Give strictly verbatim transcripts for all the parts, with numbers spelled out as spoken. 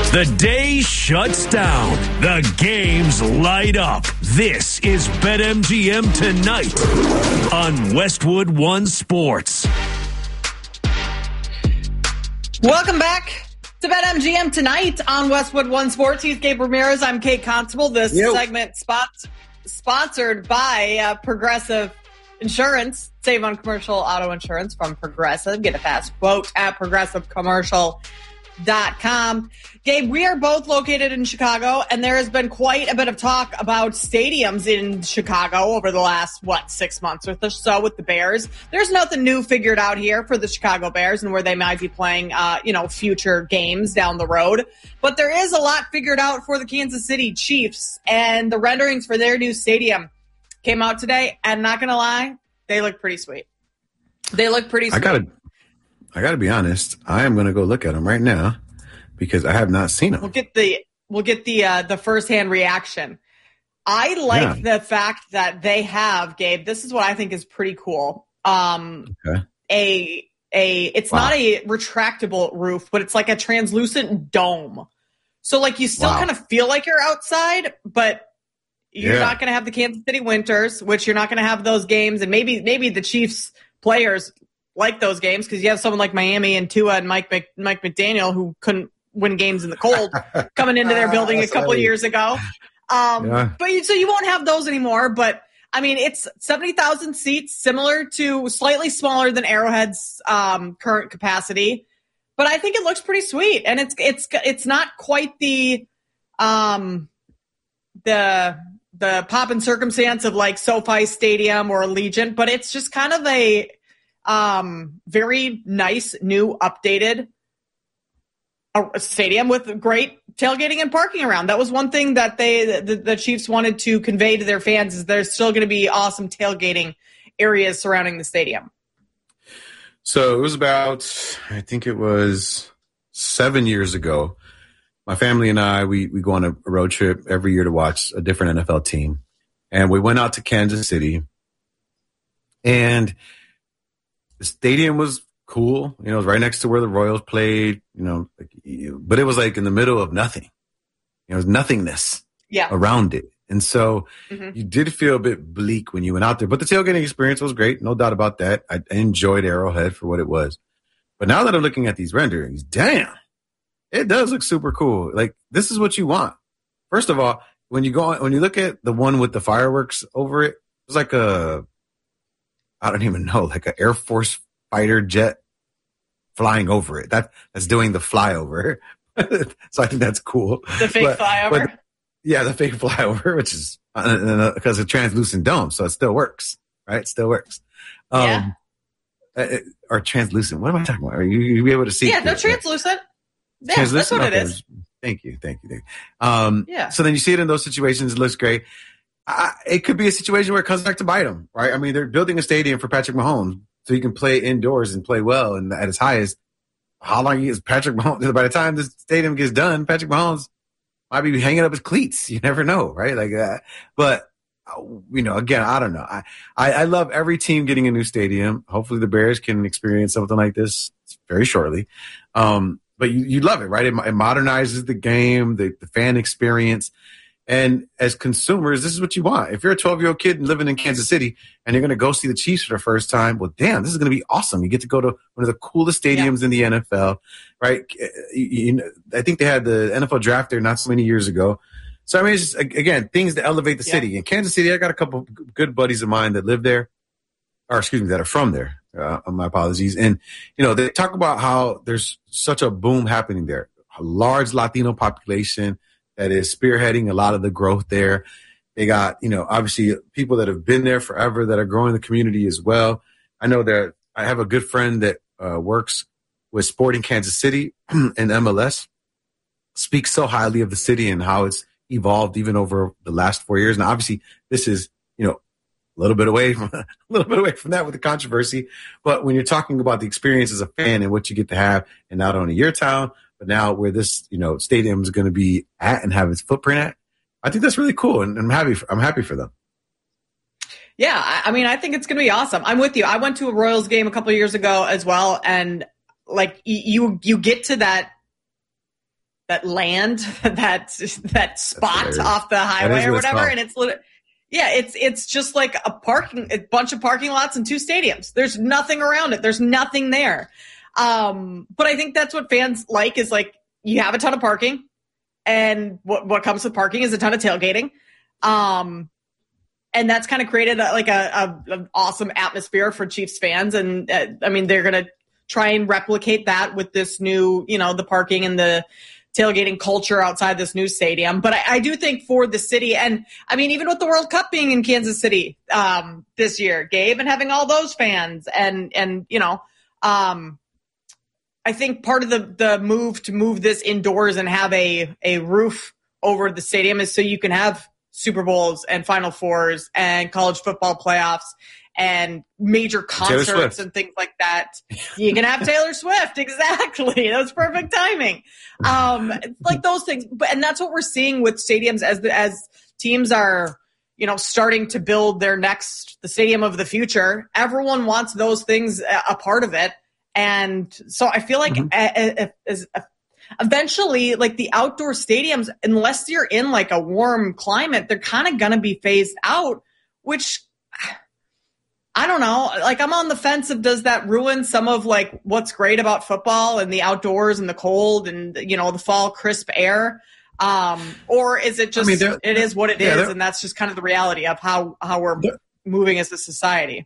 The day shuts down. The games light up. This is BetMGM Tonight on Westwood One Sports. Welcome back to BetMGM Tonight on Westwood One Sports. He's Gabe Ramirez. I'm Kate Constable. This Yo. segment spot, sponsored by uh, Progressive Insurance. Save on commercial auto insurance from Progressive. Get a fast quote at progressive commercial dot com. Gabe, we are both located in Chicago, and there has been quite a bit of talk about stadiums in Chicago over the last, what, six months or so with the Bears. There's nothing new figured out here for the Chicago Bears and where they might be playing, uh, you know, future games down the road. But there is a lot figured out for the Kansas City Chiefs, and the renderings for their new stadium came out today, and not going to lie, they look pretty sweet. They look pretty sweet. I gotta, I gotta be honest. I am going to go look at them right now because I have not seen them. We'll get the we'll get the uh, the firsthand reaction. I like yeah. the fact that they have, Gabe. This is what I think is pretty cool. Um, okay. A a it's wow. not a retractable roof, but it's like a translucent dome. So like you still wow. kind of feel like you're outside, but you're yeah. not going to have the Kansas City winters, which you're not going to have those games, and maybe maybe the Chiefs players like those games because you have someone like Miami and Tua and Mike Mc, Mike McDaniel who couldn't win games in the cold coming into their building a couple of years ago. Um, yeah. But you, so you won't have those anymore. But I mean, it's seventy thousand seats, similar to slightly smaller than Arrowhead's um, current capacity. But I think it looks pretty sweet, and it's it's it's not quite the um, the the pop and circumstance of like SoFi Stadium or Allegiant, but it's just kind of a um, very nice, new, updated uh, stadium with great tailgating and parking around. That was one thing that they the, the Chiefs wanted to convey to their fans is there's still going to be awesome tailgating areas surrounding the stadium. So it was about, I think it was seven years ago. My family and I, we, we go on a road trip every year to watch a different N F L team. And we went out to Kansas City. And the stadium was cool. You know, it was right next to where the Royals played, you know, but it was like in the middle of nothing. You know, it was nothingness yeah. around it. And so mm-hmm. you did feel a bit bleak when you went out there. But the tailgating experience was great. No doubt about that. I, I enjoyed Arrowhead for what it was. But now that I'm looking at these renderings, damn. It does look super cool. Like, this is what you want. First of all, when you go on, when you look at the one with the fireworks over it, it's like a, I don't even know, like an Air Force fighter jet flying over it. That that's doing the flyover. So I think that's cool. The fake but, flyover. But, yeah, the fake flyover, which is uh, because of translucent dome, so it still works, right? It still works. Um, yeah. Uh, or translucent. What am I talking about? Are you you be able to see? Yeah, no, translucent. Yeah, that's what okay. it is. Thank you, thank you, thank you. Um, yeah. So then you see it in those situations. It looks great. I, it could be a situation where it comes back to bite them, right? I mean, they're building a stadium for Patrick Mahomes so he can play indoors and play well and at his highest. How long is Patrick Mahomes? By the time this stadium gets done, Patrick Mahomes might be hanging up his cleats. You never know, right? Like that. But, you know, again, I don't know. I, I, I love every team getting a new stadium. Hopefully the Bears can experience something like this very shortly. Um, But you, you love it, right? It, it modernizes the game, the, the fan experience. And as consumers, this is what you want. If you're a twelve-year-old kid living in Kansas City and you're going to go see the Chiefs for the first time, well, damn, this is going to be awesome. You get to go to one of the coolest stadiums yeah. in the N F L, right? You, you know, I think they had the N F L draft there not so many years ago. So, I mean, it's just, again, things to elevate the yeah. city. In Kansas City, I got a couple good buddies of mine that live there, or excuse me, that are from there. Uh, my apologies. And, you know, they talk about how there's such a boom happening there. A large Latino population that is spearheading a lot of the growth there. They got, you know, obviously people that have been there forever that are growing the community as well. I know that I have a good friend that uh, works with Sporting Kansas City in M L S, speaks so highly of the city and how it's evolved even over the last four years. And obviously this is, you know, a little bit away from a little bit away from that with the controversy. But when you're talking about the experience as a fan and what you get to have, and not only your town, but now where this, you know, stadium is going to be at and have its footprint at, I think that's really cool. And I'm happy for, I'm happy for them. Yeah. I mean, I think it's going to be awesome. I'm with you. I went to a Royals game a couple of years ago as well. And like you, you get to that, that land, that that spot off the highway or whatever, and it's lit- yeah, it's it's just like a parking, a bunch of parking lots and two stadiums. There's nothing around it. There's nothing there. Um, but I think that's what fans like is like you have a ton of parking, and what what comes with parking is a ton of tailgating. Um, and that's kind of created a, like a, a an awesome atmosphere for Chiefs fans, and uh, I mean they're gonna try and replicate that with this new, you know, the parking and the tailgating culture outside this new stadium. But I, I do think for the city, and I mean, even with the World Cup being in Kansas City um, this year, Gabe, and having all those fans and, and you know, um, I think part of the, the move to move this indoors and have a, a roof over the stadium is so you can have Super Bowls and Final Fours and college football playoffs and major concerts and things like that. You can have Taylor Swift. Exactly. That was perfect timing. Um, like those things. But, and that's what we're seeing with stadiums as the, as teams are, you know, starting to build their next, the stadium of the future. Everyone wants those things a, a part of it. And so I feel like mm-hmm. a, a, a, a, eventually, like the outdoor stadiums, unless you're in like a warm climate, they're kind of going to be phased out, which I don't know. Like I'm on the fence of does that ruin some of like what's great about football and the outdoors and the cold and, you know, the fall crisp air? Um, or is it just, I mean, it is what it yeah, is. And that's just kind of the reality of how, how we're moving as a society.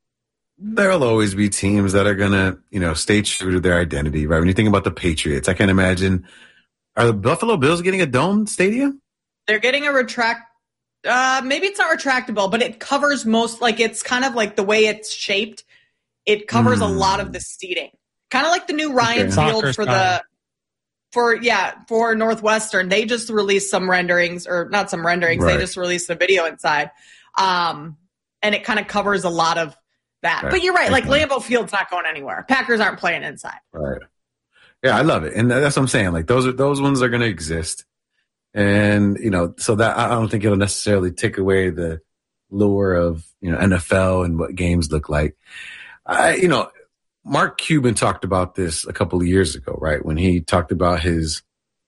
There'll always be teams that are going to, you know, stay true to their identity, right? When you think about the Patriots, I can't imagine, are the Buffalo Bills getting a dome stadium? They're getting a retract. Uh, maybe it's not retractable, but it covers most, like it's kind of like the way it's shaped. It covers mm. a lot of the seating. Kind of like the new Ryan okay. Field Soccer for style. the, for, yeah, for Northwestern. They just released some renderings, or not some renderings. Right. They just released a video inside. Um, and it kind of covers a lot of that. Right. But you're right. Like Lambeau Field's not going anywhere. Packers aren't playing inside. Right. Yeah, I love it. And that's what I'm saying. Like those are, those ones are going to exist. And, you know, so that I don't think it'll necessarily take away the lure of, you know, N F L and what games look like. I, you know, Mark Cuban talked about this a couple of years ago, right? When he talked about his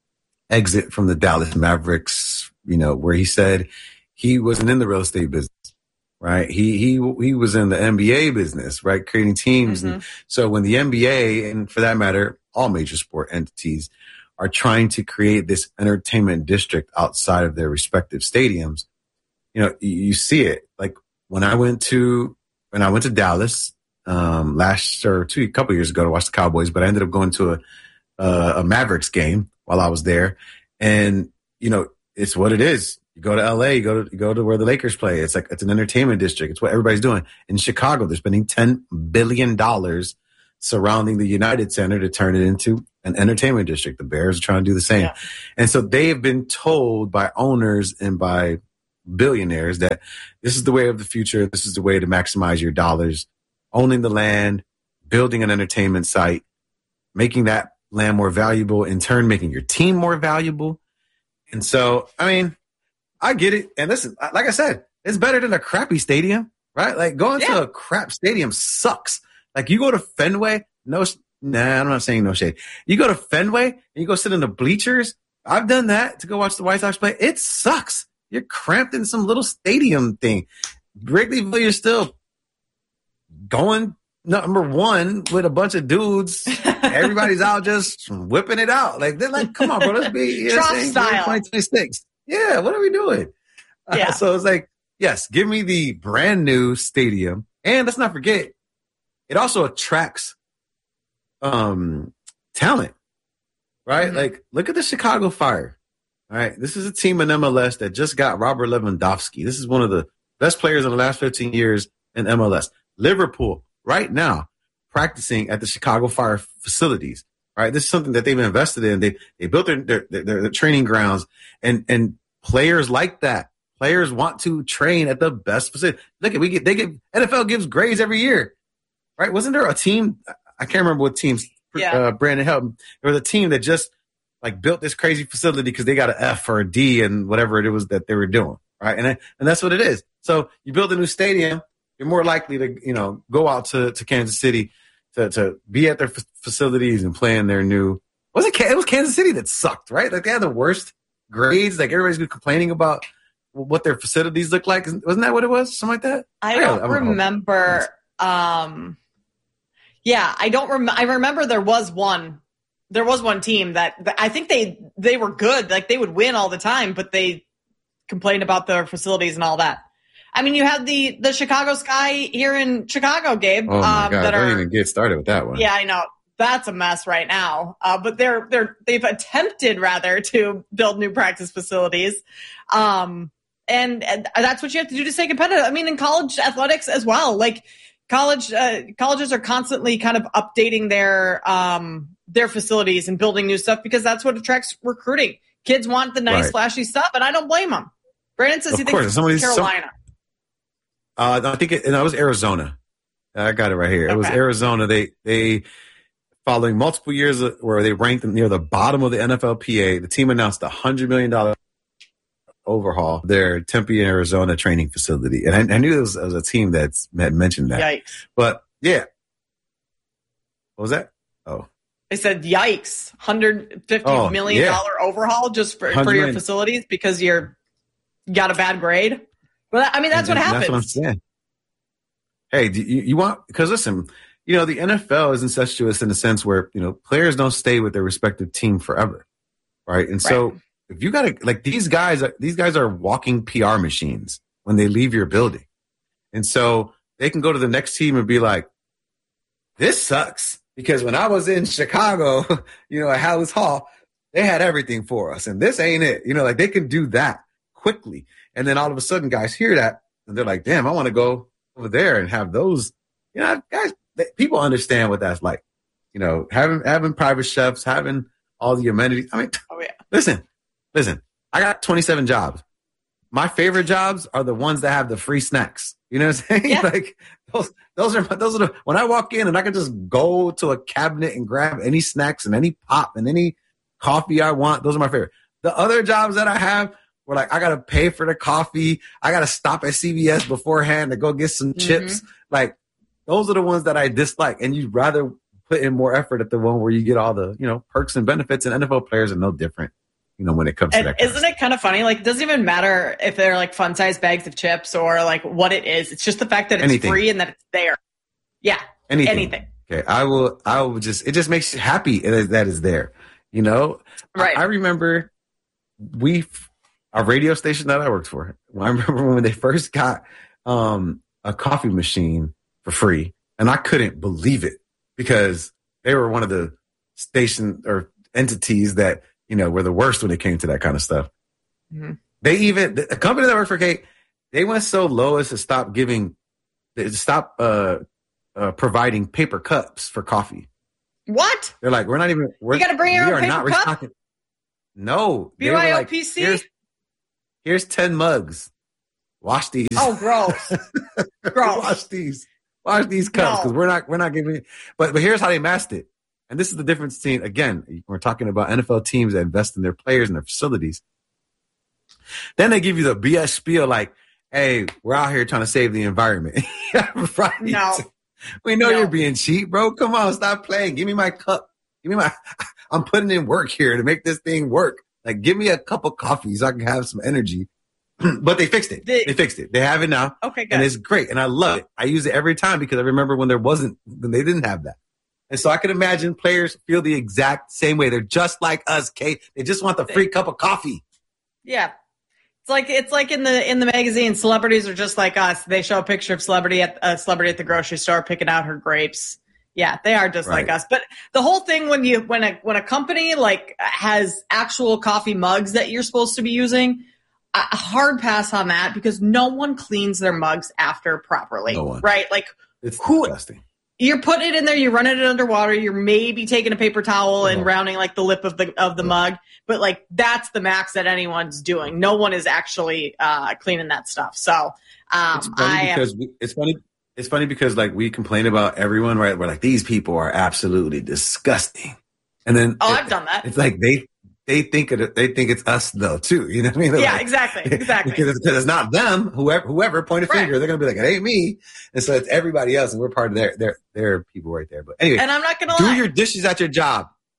exit from the Dallas Mavericks, you know, where he said he wasn't in the real estate business, right? He, he, he was in the N B A business, right? Creating teams. Mm-hmm. And so when the N B A, and for that matter, all major sport entities, are trying to create this entertainment district outside of their respective stadiums. You know, you, you see it. Like when I went to, when I went to Dallas, um, last or two, a couple years ago to watch the Cowboys, but I ended up going to a, uh, a Mavericks game while I was there. And, you know, it's what it is. You go to L A, you go to, you go to where the Lakers play. It's like, it's an entertainment district. It's what everybody's doing. In Chicago, they're spending ten billion dollars surrounding the United Center to turn it into an entertainment district. The Bears are trying to do the same. Yeah. And so they have been told by owners and by billionaires that this is the way of the future. This is the way to maximize your dollars, owning the land, building an entertainment site, making that land more valuable, in turn, making your team more valuable. And so, I mean, I get it. And listen, like I said, it's better than a crappy stadium, right? Like going yeah. to a crap stadium sucks. Like you go to Fenway, no, nah, I'm not saying no shade. You go to Fenway and you go sit in the bleachers. I've done that to go watch the White Sox play. It sucks. You're cramped in some little stadium thing. Wrigleyville, you're still going number one with a bunch of dudes. Everybody's out just whipping it out. Like they're like, come on, bro, let's be you know Drop style. twenty twenty-six. Yeah, what are we doing? Yeah. Uh, so it's like, yes, give me the brand new stadium, and let's not forget, it also attracts um, talent, right? Mm-hmm. Like, look at the Chicago Fire, all right? This is a team in M L S that just got Robert Lewandowski. This is one of the best players in the last fifteen years in M L S. Liverpool, right now, practicing at the Chicago Fire facilities, right? This is something that they've invested in. They they built their their, their, their training grounds, and and players like that. Players want to train at the best facility. Look at we get they get N F L gives grades every year. Right? Wasn't there a team? I can't remember what teams. Yeah. Uh, Brandon helped me. There was a team that just like built this crazy facility because they got an F or a D and whatever it was that they were doing. Right? And and that's what it is. So you build a new stadium, you're more likely to you know go out to, to Kansas City to to be at their f- facilities and play in their new Was it, it was Kansas City that sucked, right? Like they had the worst grades. Like everybody's been complaining about what their facilities look like. Wasn't that what it was? Something like that? I don't I remember. Um, yeah, I don't remember. I remember there was one, there was one team that, that I think they, they were good. Like they would win all the time, but they complained about their facilities and all that. I mean, you have the, the Chicago Sky here in Chicago, Gabe. Oh my um, God, that don't are, even get started with that one. Yeah, I know. That's a mess right now. Uh, but they're, they're, they've attempted rather to build new practice facilities. Um, and, and that's what you have to do to stay competitive. I mean, in college athletics as well, like college, uh, colleges are constantly kind of updating their, um, their facilities and building new stuff because that's what attracts recruiting. Kids want the nice, right. flashy stuff, and I don't blame them. Brandon says of he course, thinks it's Carolina. Some, uh, I think it, and that was Arizona. I got it right here. Okay. It was Arizona. They, they, following multiple years where they ranked near the bottom of the N F L P A, the team announced a one hundred million dollars overhaul of their Tempe, Arizona training facility. And I, I knew it was, it was a team that had mentioned that. Yikes. But, yeah. What was that? Oh. They said, yikes, one hundred fifty oh, million dollars yeah. overhaul just for, for your facilities because you're you got a bad grade? Well, I mean, that's and, what happens. That's what I'm saying. Hey, do you, you want – because, listen – you know, the N F L is incestuous in the sense where, you know, players don't stay with their respective team forever. Right. And so right. if you got to like these guys, these guys are walking P R machines when they leave your building. And so they can go to the next team and be like, this sucks because when I was in Chicago, you know, at Hallis Hall, they had everything for us and this ain't it. You know, like they can do that quickly. And then all of a sudden guys hear that and they're like, damn, I want to go over there and have those, you know, guys. People understand what that's like, you know, having having private chefs, having all the amenities. I mean, oh, yeah. listen, listen. I got twenty-seven jobs. My favorite jobs are the ones that have the free snacks. You know what I'm saying? Yeah. Like those, those are those are the when I walk in and I can just go to a cabinet and grab any snacks and any pop and any coffee I want. Those are my favorite. The other jobs that I have were like I gotta pay for the coffee. I gotta stop at C V S beforehand to go get some mm-hmm. chips. Like. Those are the ones that I dislike, and you'd rather put in more effort at the one where you get all the, you know, perks and benefits, and N F L players are no different, you know, when it comes to and that. Isn't it kind of funny? Like, it doesn't even matter if they're like fun-sized bags of chips or like what it is. It's just the fact that it's anything. free and that it's there. Yeah, anything. anything. Okay, I will. I will just. It just makes you happy that is there. You know, right? I, I remember we, a radio station that I worked for. I remember when they first got um, a coffee machine for free. And I couldn't believe it because they were one of the station or entities that, you know, were the worst when it came to that kind of stuff. Mm-hmm. They even, the company that worked for Kate, they went so low as to stop giving, to stop uh, uh, providing paper cups for coffee. What? They're like, we're not even, we're, you got to bring your own paper cup? Restocking. No. B Y O P C? Like, here's, here's ten mugs. Wash these. Oh, gross. Gross. Wash these. Wash these cups because no. we're not we're not giving it. But but here's how they masked it. And this is the difference between, again, we're talking about N F L teams that invest in their players and their facilities. Then they give you the B S spiel like, hey, we're out here trying to save the environment. Right? No. We know no. you're being cheap, bro. Come on, stop playing. Give me my cup. Give me my I'm putting in work here to make this thing work. Like, give me a cup of coffee so I can have some energy. But they fixed it. The, they fixed it. They have it now. Okay, good. And it's great. And I love it. I use it every time because I remember when there wasn't, when they didn't have that. And so I can imagine players feel the exact same way. They're just like us, Kate. They just want the free cup of coffee. Yeah. It's like it's like in the in the magazine, celebrities are just like us. They show a picture of celebrity at a celebrity at the grocery store picking out her grapes. Yeah, they are just right. like us. But the whole thing when you when a when a company like has actual coffee mugs that you're supposed to be using, a hard pass on that because no one cleans their mugs after properly. No one. Right? Like it's who disgusting. You're putting it in there, you're running it underwater, you're maybe taking a paper towel and oh. rounding like the lip of the of the oh. mug, but like that's the max that anyone's doing. No one is actually uh, cleaning that stuff. So um, it's funny I because we, it's funny. It's funny because like we complain about everyone, right? We're like, these people are absolutely disgusting, and then oh, it, I've done that. It's like they they think it, they think it's us though too. You know what I mean? They're yeah, like, exactly, exactly. Because it's, because it's not them. Whoever whoever point a right. finger, they're gonna be like, it ain't me, and so it's everybody else, and we're part of their their their people right there. But anyway, and I'm not gonna do lie. your dishes at your job.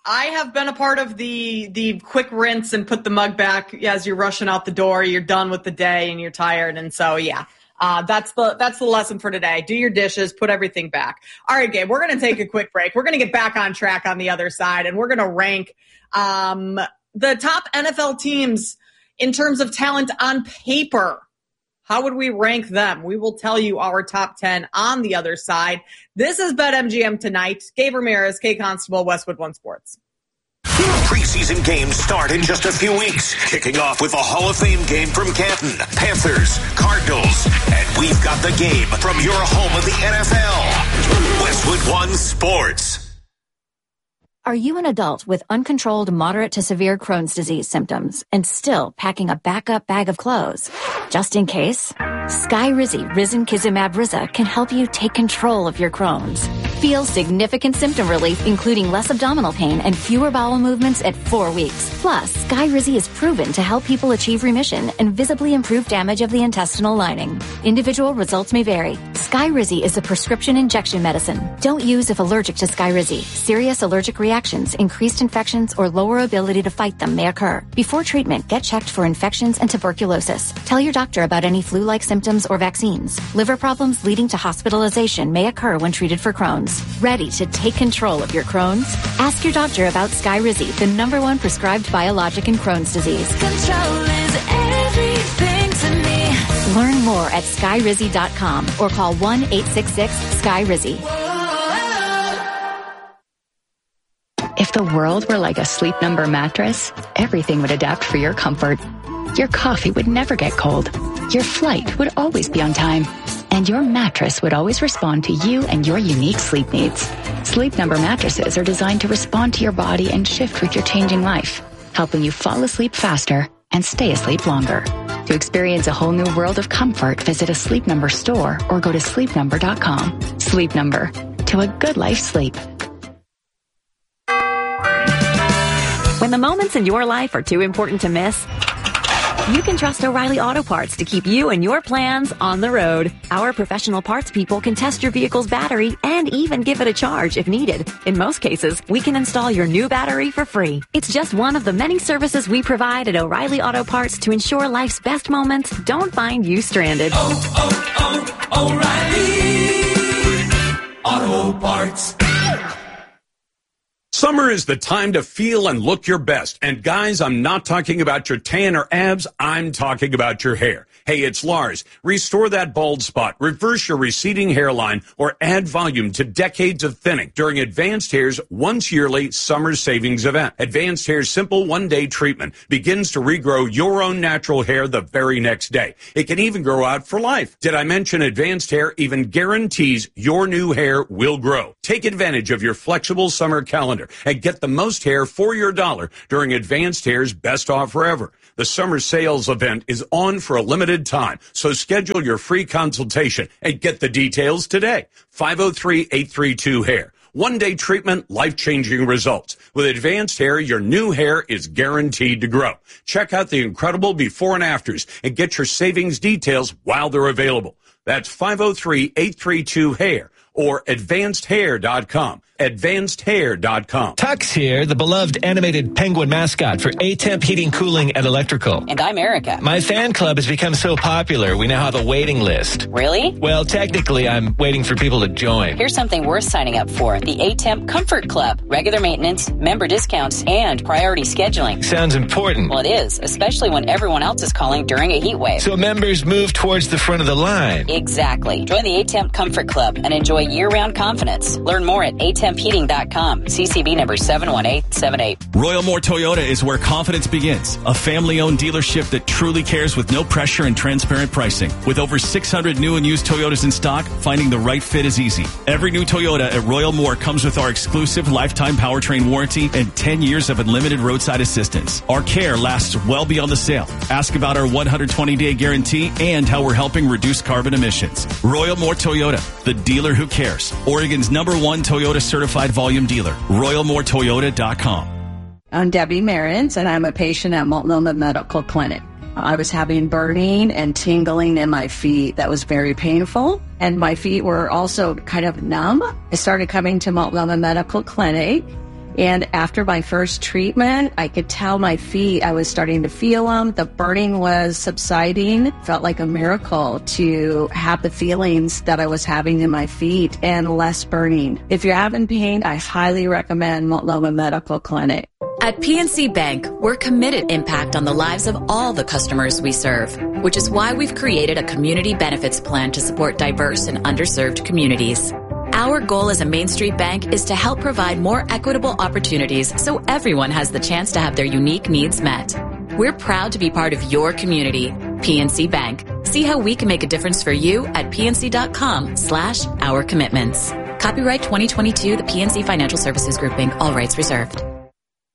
I have been a part of the the quick rinse and put the mug back as you're rushing out the door. You're done with the day and you're tired. And so, yeah, uh, that's the that's the lesson for today. Do your dishes, put everything back. All right, Gabe, we're going to take a quick break. We're going to get back on track on the other side, and we're going to rank um, the top N F L teams in terms of talent on paper. How would we rank them? We will tell you our top ten on the other side. This is BetMGM Tonight. Gabe Ramirez, Kay Constable, Westwood One Sports. Preseason games start in just a few weeks, kicking off with a Hall of Fame game from Canton, Panthers, Cardinals, and we've got the game from your home of the N F L, Westwood One Sports. Are you an adult with uncontrolled moderate to severe Crohn's disease symptoms and still packing a backup bag of clothes? Just in case, Skyrizi Risankizumab Riza can help you take control of your Crohn's. Feel significant symptom relief, including less abdominal pain and fewer bowel movements at four weeks. Plus, Skyrizi is proven to help people achieve remission and visibly improve damage of the intestinal lining. Individual results may vary. Skyrizi is a prescription injection medicine. Don't use if allergic to Skyrizi. Serious allergic reactions, increased infections, or lower ability to fight them may occur. Before treatment, get checked for infections and tuberculosis. Tell your doctor about any flu-like symptoms or vaccines. Liver problems leading to hospitalization may occur when treated for Crohn's. Ready to take control of your Crohn's? Ask your doctor about Skyrizi, the number one prescribed biologic in Crohn's disease. Control is everything to me. Learn more at skyrizi dot com or call one eight six six Skyrizi. If the world were like a Sleep Number mattress, everything would adapt for your comfort. Your coffee would never get cold. Your flight would always be on time. And your mattress would always respond to you and your unique sleep needs. Sleep Number mattresses are designed to respond to your body and shift with your changing life, helping you fall asleep faster and stay asleep longer. To experience a whole new world of comfort, visit a Sleep Number store or go to sleep number dot com. Sleep Number. To a good life sleep. When the moments in your life are too important to miss, you can trust O'Reilly Auto Parts to keep you and your plans on the road. Our professional parts people can test your vehicle's battery and even give it a charge if needed. In most cases, we can install your new battery for free. It's just one of the many services we provide at O'Reilly Auto Parts to ensure life's best moments don't find you stranded. Oh, oh, oh, O'Reilly Auto Parts. Summer is the time to feel and look your best. And guys, I'm not talking about your tan or abs. I'm talking about your hair. Hey, it's Lars. Restore that bald spot, reverse your receding hairline, or add volume to decades of thinning during Advanced Hair's once yearly summer savings event. Advanced Hair's simple one-day treatment begins to regrow your own natural hair the very next day. It can even grow out for life. Did I mention Advanced Hair even guarantees your new hair will grow? Take advantage of your flexible summer calendar and get the most hair for your dollar during Advanced Hair's best offer ever. The summer sales event is on for a limited time, so schedule your free consultation and get the details today. five oh three, eight three two, hair. One-day treatment, life-changing results. With Advanced Hair, your new hair is guaranteed to grow. Check out the incredible before and afters and get your savings details while they're available. That's five oh three, eight three two, hair or advanced hair dot com. advanced hair dot com. Tux here, the beloved animated penguin mascot for A-Temp Heating, Cooling, and Electrical. And I'm Erica. My fan club has become so popular, we now have a waiting list. Really? Well, technically, I'm waiting for people to join. Here's something worth signing up for. The A-Temp Comfort Club. Regular maintenance, member discounts, and priority scheduling. Sounds important. Well, it is, especially when everyone else is calling during a heat wave. So members move towards the front of the line. Exactly. Join the A-Temp Comfort Club and enjoy year-round confidence. Learn more at a temp heating dot com. C C B number seven one eight seven eight. Royal Moore Toyota is where confidence begins. A family-owned dealership that truly cares with no pressure and transparent pricing. With over six hundred new and used Toyotas in stock, finding the right fit is easy. Every new Toyota at Royal Moore comes with our exclusive lifetime powertrain warranty and ten years of unlimited roadside assistance. Our care lasts well beyond the sale. Ask about our one hundred twenty day guarantee and how we're helping reduce carbon emissions. Royal Moore Toyota, the dealer who cares. Oregon's number one Toyota certified volume dealer. royal moore toyota dot com. I'm Debbie Marins, and I'm a patient at Multnomah Medical Clinic. I was having burning and tingling in my feet that was very painful, and my feet were also kind of numb. I started coming to Multnomah Medical Clinic. And after my first treatment, I could tell my feet, I was starting to feel them. The burning was subsiding. Felt like a miracle to have the feelings that I was having in my feet and less burning. If you're having pain, I highly recommend Multnomah Medical Clinic. At P N C Bank, we're committed impact on the lives of all the customers we serve, which is why we've created a community benefits plan to support diverse and underserved communities. Our goal as a Main Street bank is to help provide more equitable opportunities so everyone has the chance to have their unique needs met. We're proud to be part of your community. P N C Bank. See how we can make a difference for you at pnc.com slash our commitments. Copyright twenty twenty-two, the P N C Financial Services Group, Incorporated. All rights reserved.